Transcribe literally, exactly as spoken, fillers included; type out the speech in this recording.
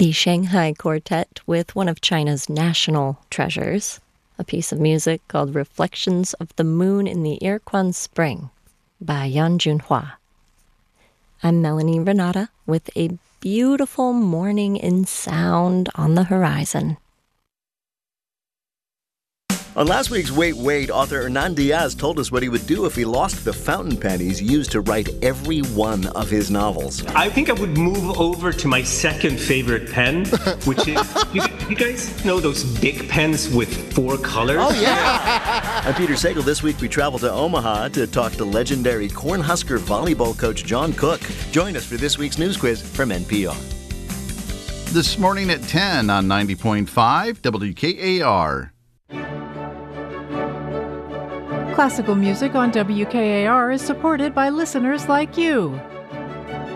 the Shanghai Quartet with one of China's national treasures, a piece of music called Reflections of the Moon in the Irquan Spring by Yan Junhua. I'm Melanie Renata with a beautiful morning in sound on the horizon. On last week's Wait, Wait, author Hernan Diaz told us what he would do if he lost the fountain pen he's used to write every one of his novels. I think I would move over to my second favorite pen, which is, you, you guys know those big pens with four colors? Oh, yeah! I'm Peter Sagal. This week we travel to Omaha to talk to legendary Cornhusker volleyball coach John Cook. Join us for this week's news quiz from N P R. This morning at ten on ninety point five W K A R. Classical music on W K A R is supported by listeners like you.